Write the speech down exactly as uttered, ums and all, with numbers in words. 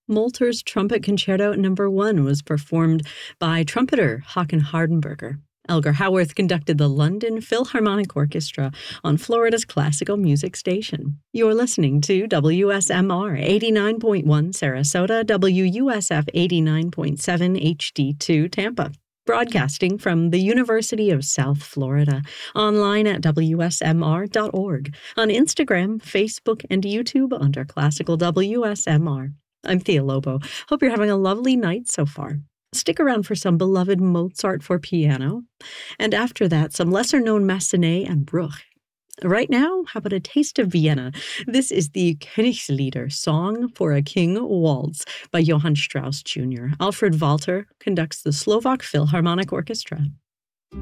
Molter's Trumpet Concerto Number One was performed by trumpeter Håkan Hardenberger. Elgar Howarth conducted the London Philharmonic Orchestra on Florida's classical music station. You're listening to W S M R eighty-nine point one Sarasota, W U S F eighty-nine point seven H D two Tampa. Broadcasting from the University of South Florida, online at W S M R dot org, on Instagram, Facebook, and YouTube under Classical W S M R. I'm Thea Lobo. Hope you're having a lovely night so far. Stick around for some beloved Mozart for piano, and after that, some lesser-known Massenet and Bruch. Right now, how about a taste of Vienna? This is the Königslieder, Song for a King Waltz by Johann Strauss Junior Alfred Walter conducts the Slovak Philharmonic Orchestra.